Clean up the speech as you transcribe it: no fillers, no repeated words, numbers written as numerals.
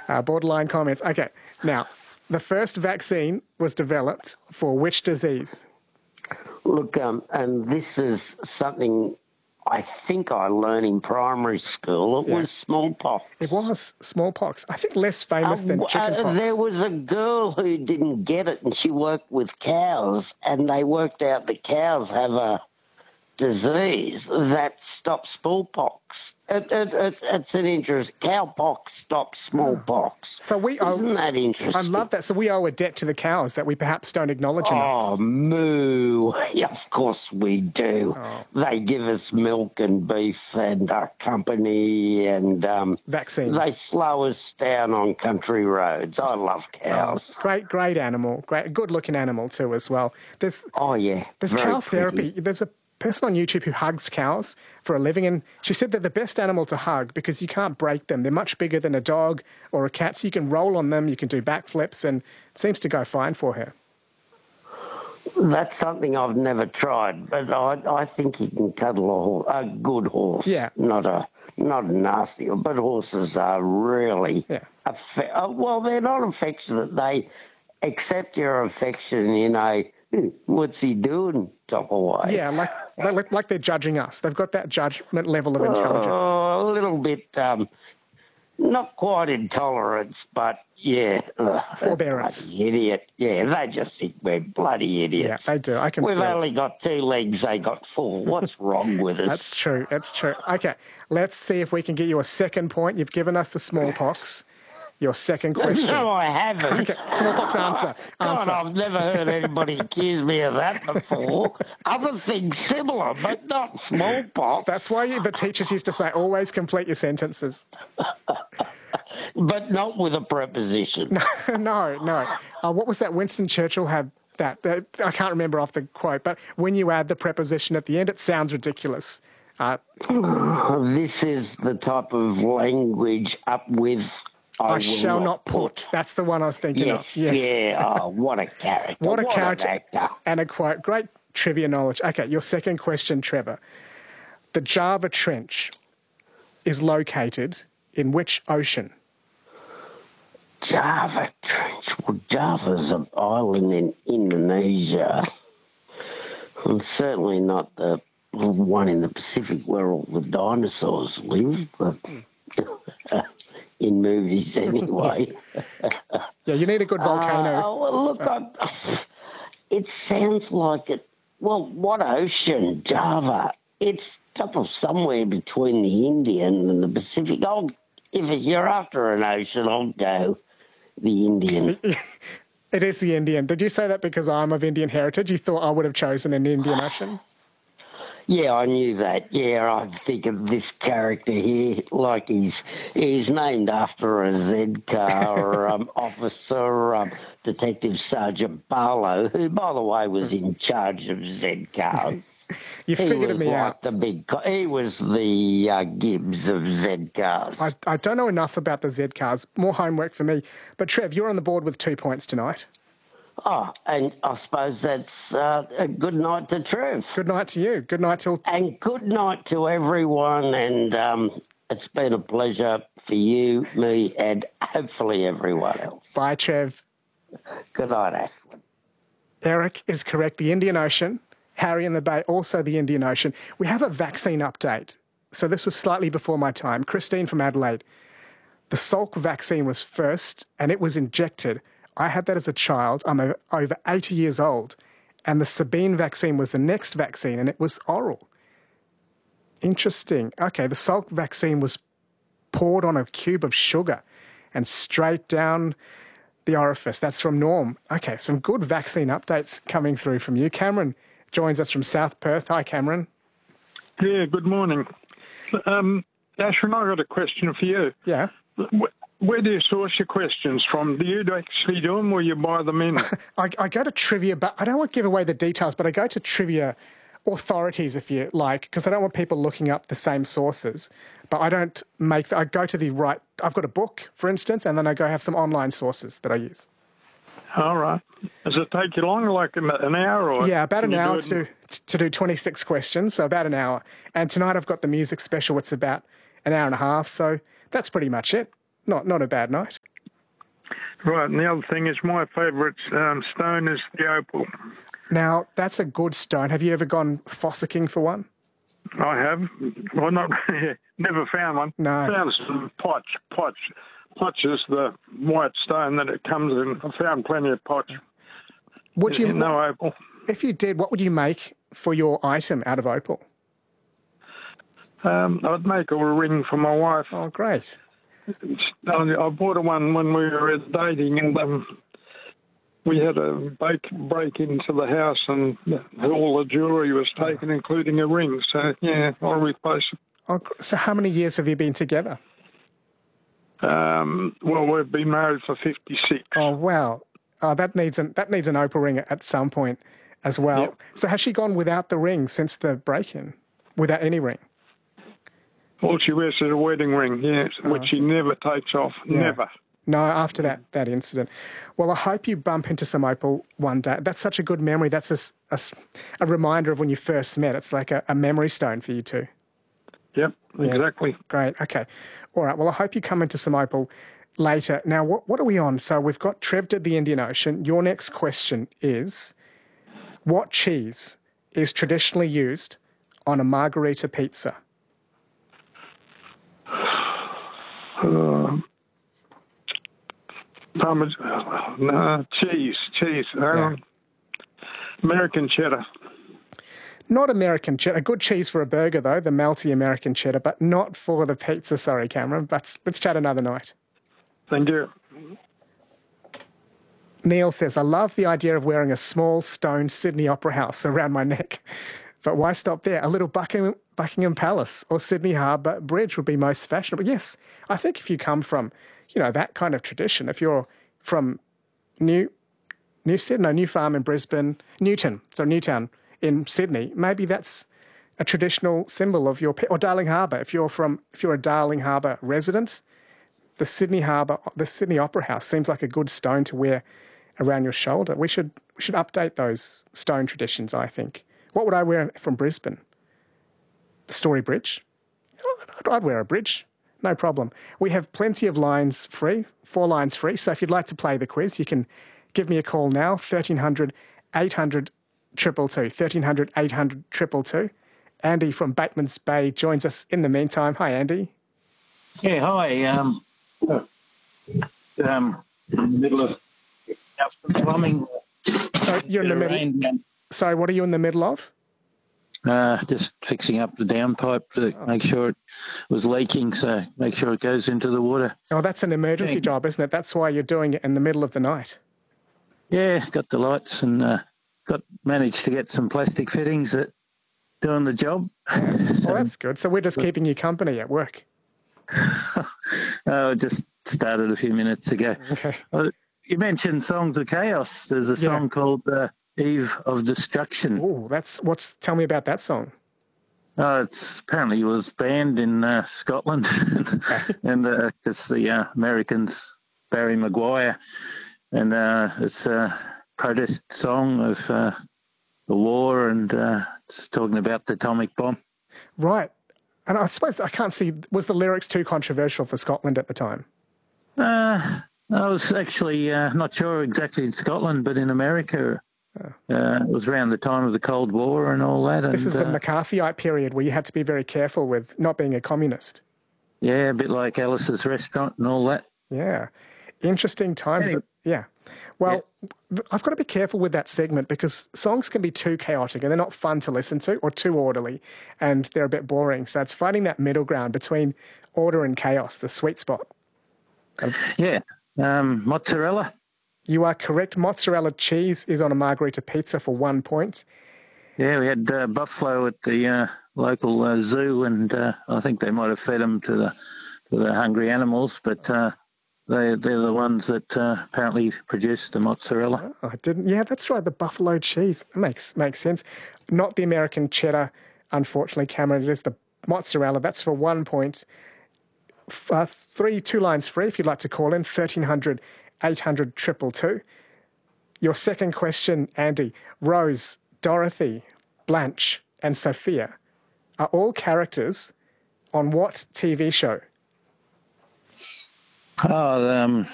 Borderline comments. Okay, now, the first vaccine was developed for which disease? Look, and this is something I think I learned in primary school. It was smallpox. It was smallpox. I think less famous than chickenpox. There was a girl who didn't get it, and she worked with cows, and they worked out the cows have a disease that stops smallpox. It's an interest. Cowpox stops smallpox. So Isn't that interesting? I love that. So we owe a debt to the cows that we perhaps don't acknowledge enough. Oh, moo. Yeah, of course we do. Oh. They give us milk and beef and our company and vaccines. They slow us down on country roads. I love cows. Oh, great animal. Good-looking animal too as well. There's cow therapy. There's a person on YouTube who hugs cows for a living, and she said they're the best animal to hug because you can't break them. They're much bigger than a dog or a cat, so you can roll on them, you can do backflips, and it seems to go fine for her. That's something I've never tried, but I think you can cuddle a good horse. Yeah. Not a nasty one, but horses are really... Yeah. Well, they're not affectionate. They accept your affection in a... What's he doing? Top away. Yeah, like they're judging us. They've got that judgment level of intelligence. A little bit, not quite intolerance, but yeah. Forbearance. Bloody idiot. Yeah, they just think we're bloody idiots. Yeah, they do. I can We've feel only got 2 legs, they got 4. What's wrong with us? That's true. Okay, let's see if we can get you a second point. You've given us the smallpox. Your second question. No, I haven't. Okay, smallpox answer. God, I've never heard anybody accuse me of that before. Other things similar, but not smallpox. That's why the teachers used to say, always complete your sentences. But not with a preposition. No. What was that? Winston Churchill had that. I can't remember off the quote, but when you add the preposition at the end, it sounds ridiculous. This is the type of language up with... I shall not put. That's the one I was thinking of. Yes. Yeah. Oh, what a character. What a character. An actor. And a quote. Great trivia knowledge. Okay, your second question, Trevor. The Java Trench is located in which ocean? Java Trench. Well, Java's an island in Indonesia. And certainly not the one in the Pacific where all the dinosaurs live, but... in movies anyway. Yeah, you need a good volcano. Look, it sounds like it. Well, what ocean? Java. It's somewhere between the Indian and the Pacific. If you're after an ocean, I'll go the Indian. It is the Indian. Did you say that because I'm of Indian heritage? You thought I would have chosen an Indian Ocean? Yeah, I knew that. Yeah, I think of this character here, like he's named after a Z-car officer, Detective Sergeant Barlow, who, by the way, was in charge of Z-cars. You figured me out. He was the Gibbs of Z-cars. I don't know enough about the Z-cars. More homework for me. But, Trev, you're on the board with 2 points tonight. Oh, and I suppose that's a good night to Trev. Good night to you. Good night to... And good night to everyone, and it's been a pleasure for you, me, and hopefully everyone else. Bye, Trev. Good night, Ashwin. Eric is correct. The Indian Ocean. Harry in the Bay, also the Indian Ocean. We have a vaccine update. So this was slightly before my time. Christine from Adelaide. The Salk vaccine was first, and it was injected. I had that as a child. I'm over 80 years old. And the Sabine vaccine was the next vaccine, and it was oral. Interesting. Okay, the Salk vaccine was poured on a cube of sugar and straight down the orifice. That's from Norm. Okay, some good vaccine updates coming through from you. Cameron joins us from South Perth. Hi, Cameron. Yeah, good morning. Ashwin, I've got a question for you. Yeah. Where do you source your questions from? Do you actually do them or you buy them in? I go to trivia, but I don't want to give away the details, but I go to trivia authorities, if you like, because I don't want people looking up the same sources. But I go to the right... I've got a book, for instance, and then I go have some online sources that I use. All right. Does it take you long, like an hour? Or yeah, about an hour to do 26 questions, so about an hour. And tonight I've got the music special. It's about an hour and a half, so that's pretty much it. Not a bad night. Right, and the other thing is my favourite stone is the opal. Now, that's a good stone. Have you ever gone fossicking for one? I have. Well, not never found one. No. Found some potch. Potch is the white stone that it comes in. I found plenty of potch. Would you? No opal. If you did, what would you make for your item out of opal? I'd make a ring for my wife. Oh, great. I bought her one when we were dating, and we had a break into the house, and all the jewellery was taken, including a ring. So, yeah, I'll replace it. Oh, so how many years have you been together? Well, we've been married for 56. Oh, wow. Oh, that needs an opal ring at some point as well. Yep. So has she gone without the ring since the break-in? Without any ring? All she wears is a wedding ring, yes, which she never takes off. Yeah. Never. No, after that incident. Well, I hope you bump into some opal one day. That's such a good memory. That's a reminder of when you first met. It's like a memory stone for you two. Yep, exactly. Great. Okay. All right. Well, I hope you come into some opal later. Now, what are we on? So we've got Trev did the Indian Ocean. Your next question is, what cheese is traditionally used on a margarita pizza? Cheese. American cheddar. Not American cheddar. A good cheese for a burger, though, the melty American cheddar, but not for the pizza. Sorry, Cameron. But let's chat another night. Thank you. Neil says, I love the idea of wearing a small stone Sydney Opera House around my neck. But why stop there? A little Buckingham Palace or Sydney Harbour Bridge would be most fashionable. Yes, I think if you come from, that kind of tradition, if you're from New Farm in Brisbane, Newtown in Sydney, maybe that's a traditional symbol of your, or Darling Harbour. If you're a Darling Harbour resident, the Sydney Opera House seems like a good stone to wear around your shoulder. We should update those stone traditions, I think. What would I wear from Brisbane? The Story Bridge? I'd wear a bridge. No problem. We have plenty of lines free, 4 lines free. So if you'd like to play the quiz, you can give me a call now, 1300 800 222, 1300 800 222. Andy from Bateman's Bay joins us in the meantime. Hi, Andy. Yeah, hi. In the middle of plumbing. So you're in the middle. Sorry, what are you in the middle of? Just fixing up the downpipe to make sure it was leaking, so make sure it goes into the water. Oh, that's an emergency job, isn't it? That's why you're doing it in the middle of the night. Yeah, got the lights and managed to get some plastic fittings that doing the job. Well, that's good. So we're just keeping you company at work. Just started a few minutes ago. Okay. You mentioned Songs of Chaos. There's a song called Eve of Destruction. Oh, tell me about that song. Apparently it was banned in Scotland, and just the Americans, Barry Maguire, and it's a protest song of the war, and it's talking about the atomic bomb. Right. And I suppose I can't see, was the lyrics too controversial for Scotland at the time? I was actually not sure exactly in Scotland, but in America, it was around the time of the Cold War and all that. This is the McCarthyite period where you had to be very careful with not being a communist. Yeah, a bit like Alice's Restaurant and all that. Yeah. Interesting times. Anyway. Yeah. Well, I've got to be careful with that segment because songs can be too chaotic and they're not fun to listen to, or too orderly, and they're a bit boring. So it's finding that middle ground between order and chaos, the sweet spot. Mozzarella. You are correct. Mozzarella cheese is on a margarita pizza for 1 point. Yeah, we had buffalo at the local zoo, and I think they might have fed them to the hungry animals, but they're the ones that apparently produced the mozzarella. Oh, I didn't. Yeah, that's right. The buffalo cheese makes sense. Not the American cheddar, unfortunately, Cameron. It is the mozzarella. That's for 1 point. 2 lines free if you'd like to call in, 1300 800 222. Your second question, Andy. Rose, Dorothy, Blanche, and Sophia are all characters on what TV show? Oh,